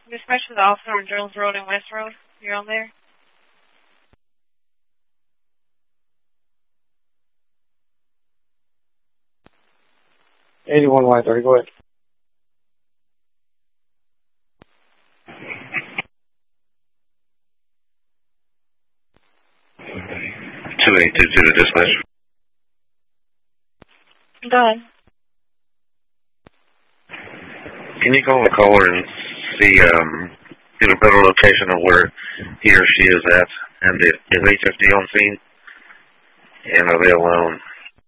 Dispatch to the officer on Jones Road and West Road. You're on there? '81 Y30, go ahead. To dispatch. Go ahead. Can you go on the caller and see, get a better location of where he or she is at? And is HFD on scene? And are they alone?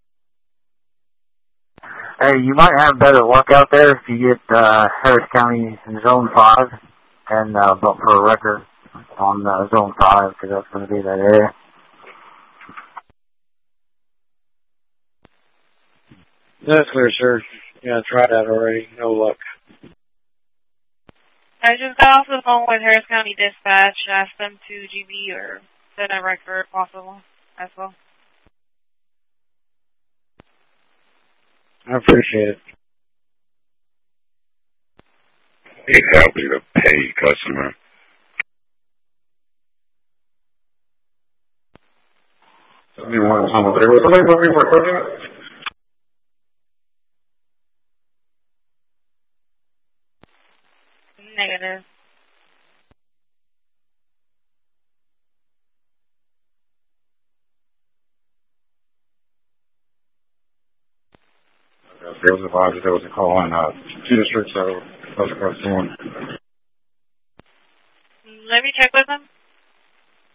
Hey, you might have better luck out there if you get Harris County in Zone 5 and vote for a record on Zone 5 because that's going to be that area. That's clear, sir. Yeah, I tried that already. No luck. I just got off the phone with Harris County Dispatch. Asked them to GB or send a record if possible as well. I appreciate it. He's happy to pay customer. Anyone on there? Was somebody looking for equipment? Negative. There was advised that there was a call on 2 districts, so that was across the one. Let me check with them.